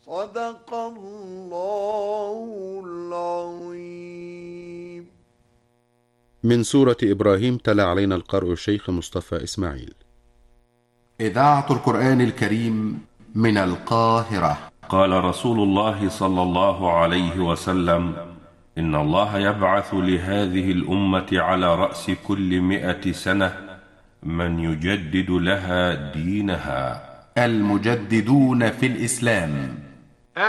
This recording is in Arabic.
صدق الله العظيم. من سورة إبراهيم تلا علينا القارئ الشيخ مصطفى إسماعيل. إذاعة القرآن الكريم من القاهرة. قال رسول الله صلى الله عليه وسلم: إن الله يبعث لهذه الأمة على رأس كل 100 سنة من يجدد لها دينها. المجددون في الإسلام